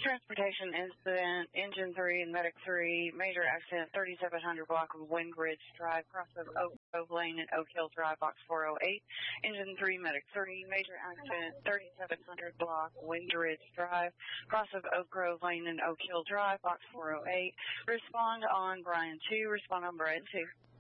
Transportation incident, engine 3 and medic 3, major accident, 3700 block of Windridge Drive, cross of Oak Grove Lane and Oak Hill Drive, box 408. Engine 3, medic 3, major accident, 3700 block Windridge Drive, cross of Oak Grove Lane and Oak Hill Drive, box 408. Respond on Brian 2, respond on Brian 2.